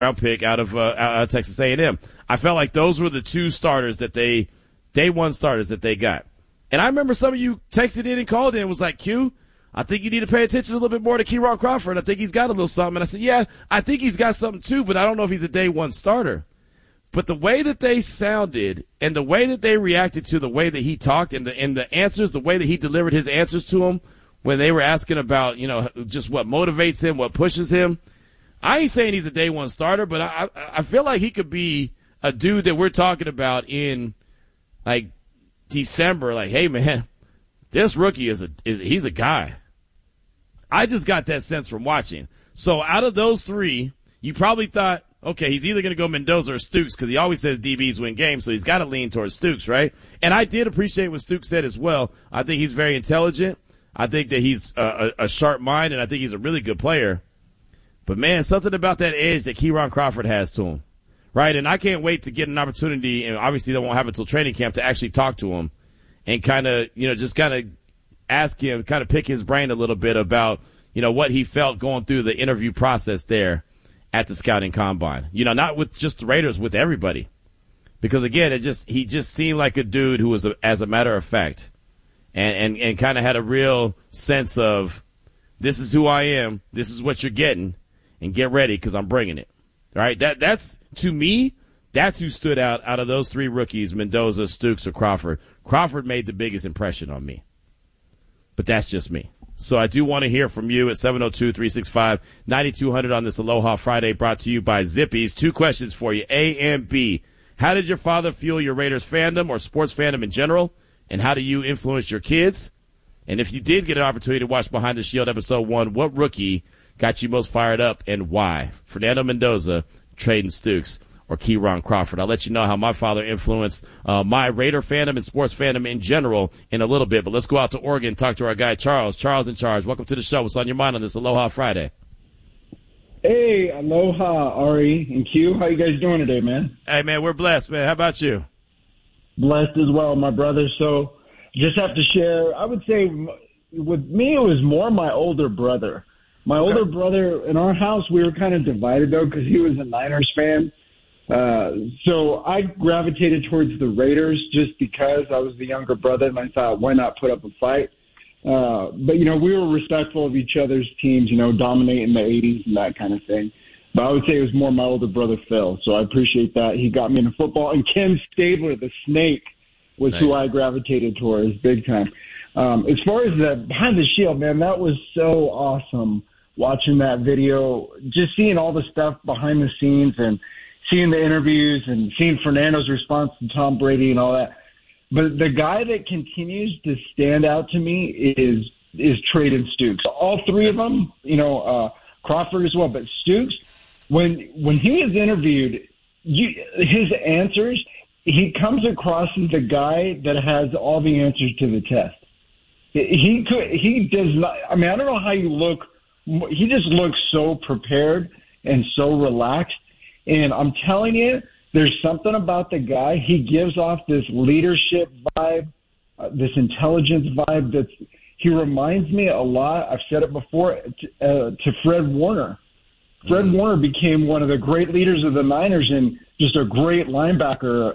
round pick out of Texas A&M. I felt like those were the two starters that day one starters that they got. And I remember some of you texted in and called in and was like, Q, I think you need to pay attention a little bit more to Keyron Crawford. I think he's got a little something. And I said, yeah, I think he's got something too, but I don't know if he's a day one starter. But the way that they sounded and the way that they reacted to the way that he talked and the answers, the way that he delivered his answers to him when they were asking about, just what motivates him, what pushes him. I ain't saying he's a day one starter, but I feel like he could be a dude that we're talking about in like December. Like, hey man, this rookie he's a guy. I just got that sense from watching. So out of those three, you probably thought, okay, he's either going to go Mendoza or Stooks because he always says DBs win games, so he's got to lean towards Stooks, right? And I did appreciate what Stooks said as well. I think he's very intelligent. I think that he's a sharp mind, and I think he's a really good player. But, man, something about that edge that Keyron Crawford has to him, right? And I can't wait to get an opportunity, and obviously that won't happen until training camp, to actually talk to him and kind of, just kind of ask him, kind of pick his brain a little bit about, what he felt going through the interview process there at the scouting combine. Not with just the Raiders, with everybody. Because, again, he just seemed like a dude who was, as a matter of fact, and kind of had a real sense of, this is who I am, this is what you're getting, and get ready because I'm bringing it. All right? That's, to me, that's who stood out of those three rookies, Mendoza, Stooks, or Crawford. Crawford made the biggest impression on me. But that's just me. So I do want to hear from you at 702-365-9200 on this Aloha Friday, brought to you by Zippy's. Two questions for you, A and B. How did your father fuel your Raiders fandom or sports fandom in general? And how do you influence your kids? And if you did get an opportunity to watch Behind the Shield Episode 1, what rookie got you most fired up and why? Fernando Mendoza, Trayden Stooks, or Keyron Crawford? I'll let you know how my father influenced my Raider fandom and sports fandom in general in a little bit. But let's go out to Oregon and talk to our guy, Charles. Charles in charge. Welcome to the show. What's on your mind on this Aloha Friday? Hey, aloha, Ari and Q. How you guys doing today, man? Hey, man, we're blessed, man. How about you? Blessed as well, my brother. So just have to share, I would say with me, it was more my older brother. My older brother, in our house, we were kind of divided, though, because he was a Niners fan. So I gravitated towards the Raiders just because I was the younger brother, and I thought, why not put up a fight? But, we were respectful of each other's teams, dominating the 80s and that kind of thing. But I would say it was more my older brother, Phil. So I appreciate that. He got me into football. And Ken Stabler, the snake, was who I gravitated towards big time. As far as the Behind the Shield, man, that was so awesome watching that video, just seeing all the stuff behind the scenes and seeing the interviews and seeing Fernando's response to Tom Brady and all that. But the guy that continues to stand out to me is Trayden Stooks. All three of them, Crawford as well, but Stooks, when he is interviewed, his answers, he comes across as the guy that has all the answers to the test. He does not. I mean, I don't know how you look. He just looks so prepared and so relaxed. And I'm telling you, there's something about the guy. He gives off this leadership vibe, this intelligence vibe. He reminds me a lot, I've said it before, to Fred Warner. Fred Warner became one of the great leaders of the Niners and just a great linebacker,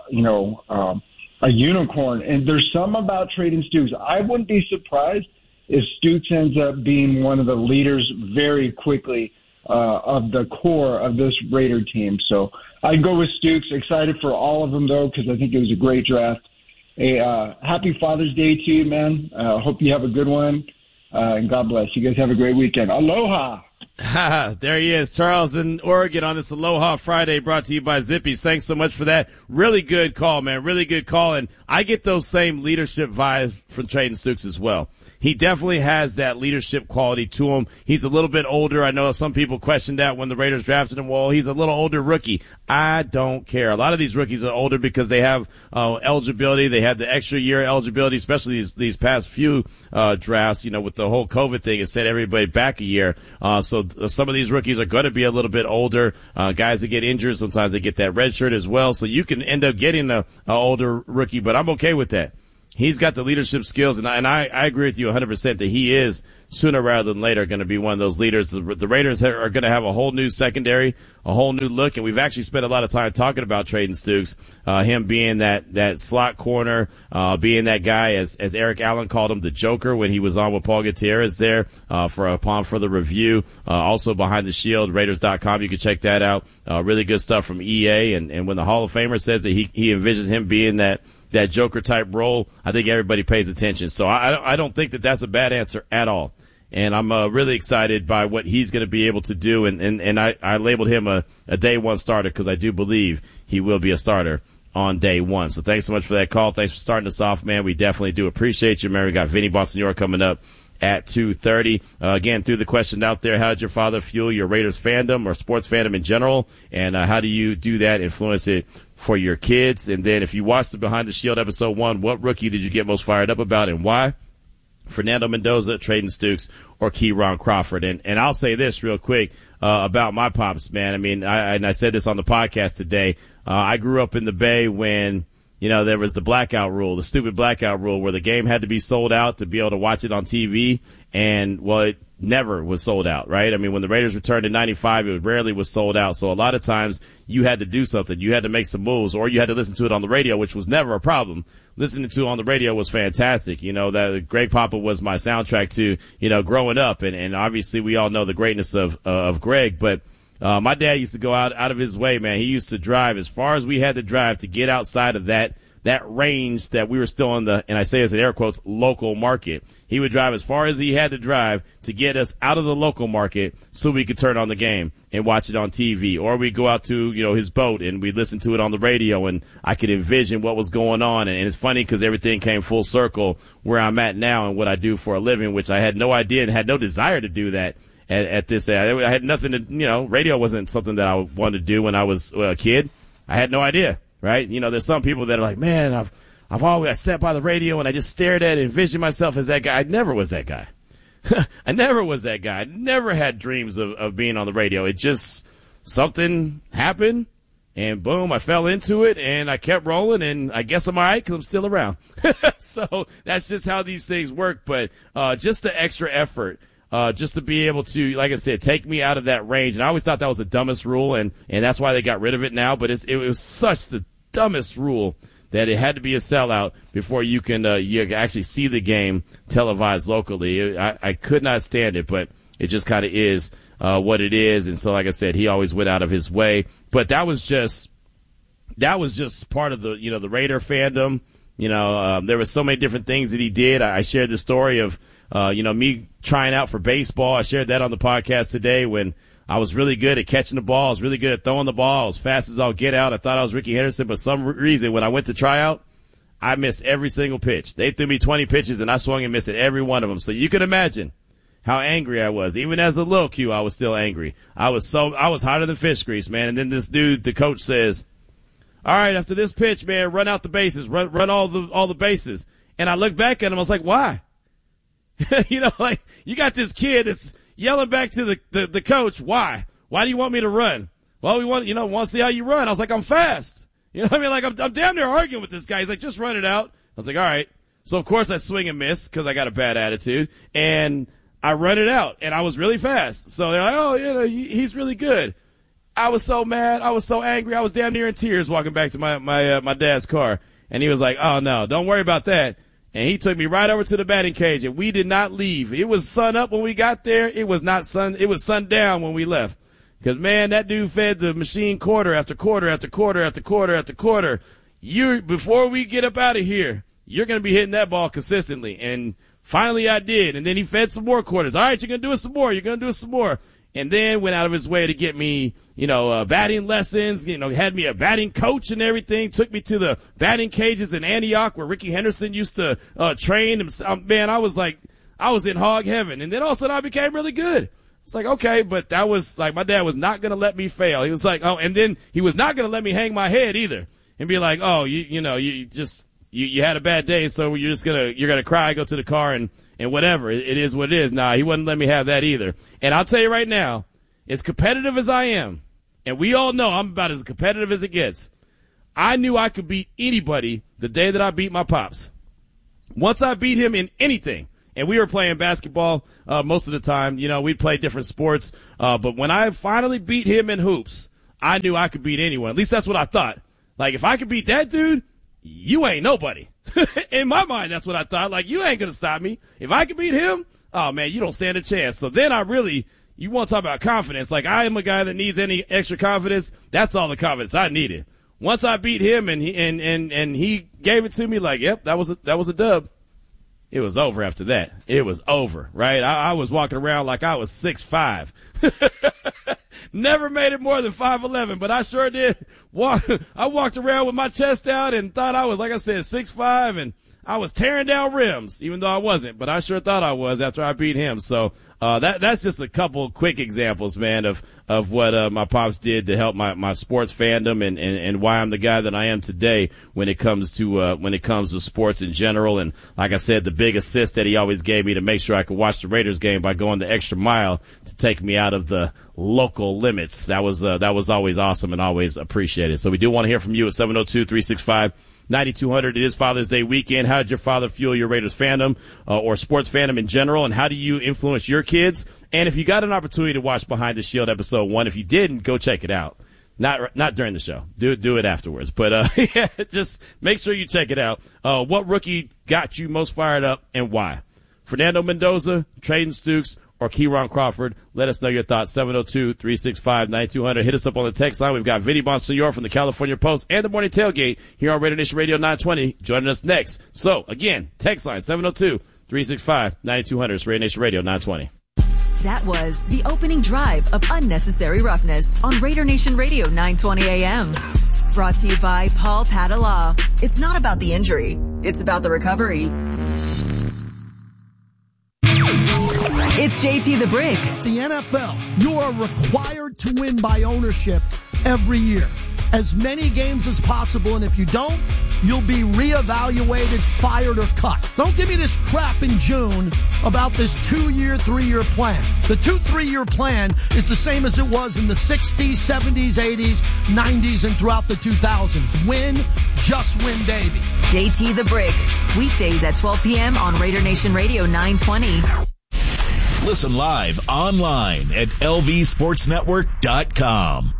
a unicorn. And there's some about Trayden Stooks. I wouldn't be surprised if Stooks ends up being one of the leaders very quickly of the core of this Raider team. So I'd go with Stooks. Excited for all of them, though, because I think it was a great draft. Hey, happy Father's Day to you, man. Hope you have a good one, and God bless. You guys have a great weekend. Aloha. There he is, Charles in Oregon on this Aloha Friday, brought to you by Zippy's. Thanks so much for that. Really good call, man. Really good call. And I get those same leadership vibes from Trayden Stooks as well. He definitely has that leadership quality to him. He's a little bit older. I know some people questioned that when the Raiders drafted him. Well, he's a little older rookie. I don't care. A lot of these rookies are older because they have eligibility. They had the extra year eligibility, especially these past few drafts, with the whole COVID thing. It set everybody back a year. So some of these rookies are going to be a little bit older. Guys that get injured, sometimes they get that red shirt as well. So you can end up getting a older rookie, but I'm okay with that. he's got the leadership skills, and I agree with you 100% that he is sooner rather than later going to be one of those leaders. The Raiders are going to have a whole new secondary, a whole new look, and we've actually spent a lot of time talking about Trayden Stukes, him being that slot corner, being that guy, as Eric Allen called him, the Joker when he was on with Paul Gutierrez there upon further review. Also Behind the Shield, Raiders.com, you can check that out. Really good stuff from EA, and when the Hall of Famer says that he envisions him being that Joker type role, I think everybody pays attention. So I don't think that that's a bad answer at all. And I'm really excited by what he's going to be able to do. And I labeled him a day one starter because I do believe he will be a starter on day one. So thanks so much for that call. Thanks for starting us off, man. We definitely do appreciate you, man. We got Vinny Bonsignore coming up at 2:30. Again, threw the question out there, how did your father fuel your Raiders fandom or sports fandom in general? And how do you do that, influence it for your kids? And then if you watched the Behind the Shield episode 1, what rookie did you get most fired up about and why? Fernando Mendoza, Trayden Stukes, or Keyron Crawford. And I'll say this real quick about my pops, man. I mean, I said this on the podcast today. I grew up in the Bay when, there was the blackout rule, the stupid blackout rule where the game had to be sold out to be able to watch it on TV. And, well, it never was sold out, right? I mean, when the Raiders returned in 95, it rarely was sold out. So a lot of times you had to do something. You had to make some moves, or you had to listen to it on the radio, which was never a problem. Listening to it on the radio was fantastic. That Greg Papa was my soundtrack to, growing up. And obviously we all know the greatness of Greg. But my dad used to go out of his way, man. He used to drive as far as we had to drive to get outside of that range that we were still in and I say this in air quotes, local market. He would drive as far as he had to drive to get us out of the local market so we could turn on the game and watch it on TV. Or we'd go out to, his boat and we'd listen to it on the radio and I could envision what was going on. And it's funny because everything came full circle where I'm at now and what I do for a living, which I had no idea and had no desire to do that at this age. I had nothing to, radio wasn't something that I wanted to do when I was a kid. I had no idea. Right? There's some people that are like, man, I sat by the radio and I just stared at it and envisioned myself as that guy. I never was that guy. I never was that guy. I never had dreams of being on the radio. It just, something happened and boom, I fell into it and I kept rolling and I guess I'm all right because I'm still around. So that's just how these things work. But, just the extra effort. Just to be able to, like I said, take me out of that range. And I always thought that was the dumbest rule, and that's why they got rid of it now. But it was such the dumbest rule that it had to be a sellout before you can actually see the game televised locally. I could not stand it, but it just kind of is what it is. And so, like I said, he always went out of his way. But that was just part of the the Raider fandom. There were so many different things that he did. I shared the story of me trying out for baseball. I shared that on the podcast today when I was really good at catching the ball. I was really good at throwing the ball as fast as I'll get out. I thought I was Ricky Henderson, but for some reason when I went to try out, I missed every single pitch. They threw me 20 pitches and I swung and missed at every one of them. So you can imagine how angry I was. Even as a little Q, I was still angry. I was hotter than fish grease, man. And then this dude, the coach says, all right, after this pitch, man, run out the bases, run all the bases. And I looked back at him. I was like, why? Like you got this kid that's yelling back to the coach. Why? Why do you want me to run? Well, we want to see how you run. I was like, I'm fast. You know what I mean? Like I'm damn near arguing with this guy. He's like, just run it out. I was like, all right. So of course I swing and miss because I got a bad attitude and I run it out and I was really fast. So they're like, oh, he's really good. I was so mad. I was so angry. I was damn near in tears walking back to my dad's car. And he was like, oh no, don't worry about that. And he took me right over to the batting cage, and we did not leave. It was sun up when we got there. It was not sun. It was sundown when we left. Because, man, that dude fed the machine quarter after quarter after quarter after quarter after quarter. Before we get up out of here, you're going to be hitting that ball consistently. And finally I did. And then he fed some more quarters. All right, you're going to do it some more. You're going to do it some more. And then went out of his way to get me, batting lessons, had me a batting coach and everything, took me to the batting cages in Antioch where Ricky Henderson used to train. Man, I was in hog heaven. And then all of a sudden I became really good. It's like, okay, but that was like, my dad was not going to let me fail. He was like, oh, and then he was not going to let me hang my head either and be like, oh, you had a bad day. So you're going to cry, go to the car and whatever. It is what it is. Nah, he wouldn't let me have that either. And I'll tell you right now, as competitive as I am, and we all know I'm about as competitive as it gets, I knew I could beat anybody the day that I beat my pops. Once I beat him in anything, and we were playing basketball most of the time, we'd play different sports. But when I finally beat him in hoops, I knew I could beat anyone. At least that's what I thought. Like, if I could beat that dude, you ain't nobody. In my mind, that's what I thought. Like, you ain't going to stop me. If I could beat him, oh, man, you don't stand a chance. So then you want to talk about confidence. Like, I am a guy that needs any extra confidence. That's all the confidence I needed. Once I beat him and he gave it to me, like, yep, that was a dub. It was over after that. It was over, right? I was walking around like I was 6'5". Never made it more than 5'11", but I sure did I walked around with my chest out and thought I was, like I said, 6'5", and I was tearing down rims, even though I wasn't, but I sure thought I was after I beat him. So that's just a couple quick examples, man, of what my pops did to help my sports fandom and why I'm the guy that I am today when it comes to sports in general. And like I said, the big assist that he always gave me to make sure I could watch the Raiders game by going the extra mile to take me out of the local limits. That was always awesome and always appreciated. So we do want to hear from you at 702-365-9200. It is Father's Day weekend. How did your father fuel your Raiders fandom or sports fandom in general, and how do you influence your kids? And if you got an opportunity to watch Behind the Shield episode 1, if you didn't, go check it out. Not during the show. Do it afterwards. But yeah, just make sure you check it out. What rookie got you most fired up and why? Fernando Mendoza, Trayden Stukes, or Keyron Crawford? Let us know your thoughts. 702-365-9200. Hit us up on the text line. We've got Vinny Bonsignor from the California Post and the Morning Tailgate here on Raider Nation Radio 920 joining us next. So, again, text line 702-365-9200. It's Raider Nation Radio 920. That was the opening drive of Unnecessary Roughness on Raider Nation Radio 920 AM. Brought to you by Paul Padala. It's not about the injury. It's about the recovery. It's JT the Brick. The NFL, you are required to win by ownership every year. As many games as possible, and if you don't, you'll be reevaluated, fired, or cut. Don't give me this crap in June about this 2-year, 3-year plan. The 2-3-year plan is the same as it was in the 60s, 70s, 80s, 90s, and throughout the 2000s. Win, just win, baby. JT the Brick. Weekdays at 12 p.m. on Raider Nation Radio 920. Listen live online at lvsportsnetwork.com.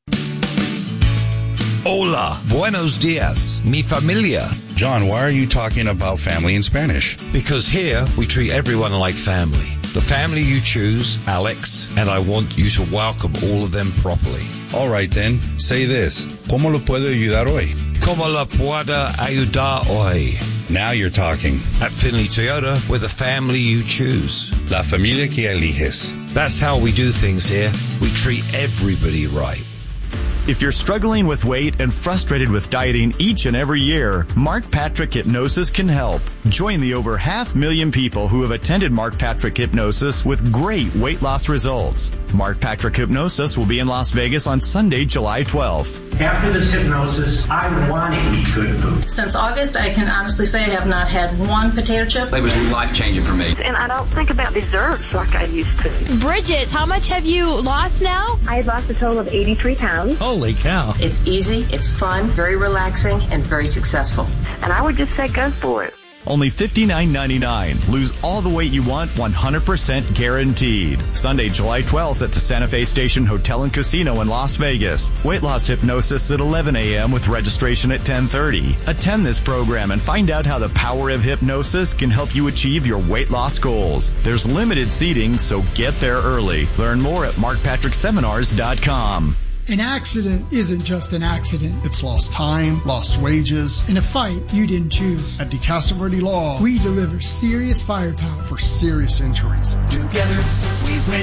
Hola, buenos dias, mi familia. John, why are you talking about family in Spanish? Because here we treat everyone like family. The family you choose, Alex, and I want you to welcome all of them properly. All right then, say this. ¿Cómo lo puedo ayudar hoy? ¿Cómo la puedo ayudar hoy? Now you're talking. At Finley Toyota, we're the family you choose. La familia que eliges. That's how we do things here. We treat everybody right. If you're struggling with weight and frustrated with dieting each and every year, Mark Patrick Hypnosis can help. Join the over 500,000 people who have attended Mark Patrick Hypnosis with great weight loss results. Mark Patrick Hypnosis will be in Las Vegas on Sunday, July 12th. After this hypnosis, I want to eat good food. Since August, I can honestly say I have not had one potato chip. It was life-changing for me. And I don't think about desserts like I used to. Bridget, how much have you lost now? I lost a total of 83 pounds. Holy cow. It's easy, it's fun, very relaxing, and very successful. And I would just say go for it. Only $59.99. Lose all the weight you want, 100% guaranteed. Sunday, July 12th at the Santa Fe Station Hotel and Casino in Las Vegas. Weight loss hypnosis at 11 a.m. with registration at 10:30. Attend this program and find out how the power of hypnosis can help you achieve your weight loss goals. There's limited seating, so get there early. Learn more at markpatrickseminars.com. An accident isn't just an accident. It's lost time, lost wages, in a fight you didn't choose. At DeCastro Law, we deliver serious firepower for serious injuries. Together, we win.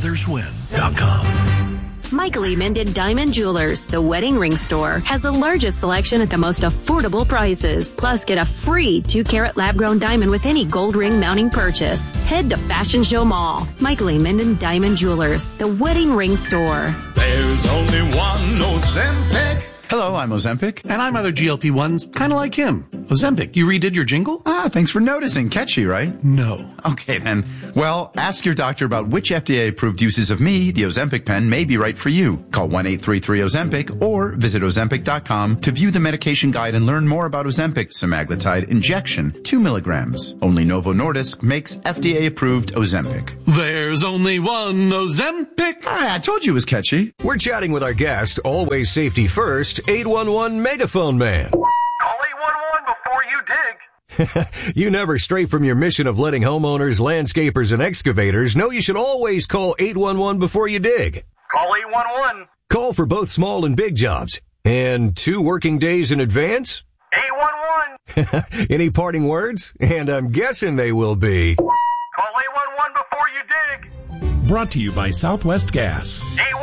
BrothersWin.com. Michael E. Minden Diamond Jewelers, the wedding ring store, has the largest selection at the most affordable prices. Plus, get a free 2-carat lab-grown diamond with any gold ring mounting purchase. Head to Fashion Show Mall. Michael E. Minden Diamond Jewelers, the wedding ring store. There's only one Ozempic. Hello, I'm Ozempic, and I'm other GLP-1s, kind of like him. Ozempic, you redid your jingle? Thanks for noticing. Catchy, right? No. Okay, then. Well, ask your doctor about which FDA-approved uses of me, the Ozempic pen, may be right for you. Call 1-833-OZEMPIC or visit Ozempic.com to view the medication guide and learn more about Ozempic semaglutide injection, 2 milligrams. Only Novo Nordisk makes FDA-approved Ozempic. There's only one Ozempic. I told you it was catchy. We're chatting with our guest, always safety first, 811 Megaphone Man. Call 811 before you dig. You never stray from your mission of letting homeowners, landscapers, and excavators know you should always call 811 before you dig. Call 811. Call for both small and big jobs. And 2 working days in advance? 811. Any parting words? And I'm guessing they will be... Call 811 before you dig. Brought to you by Southwest Gas. 811.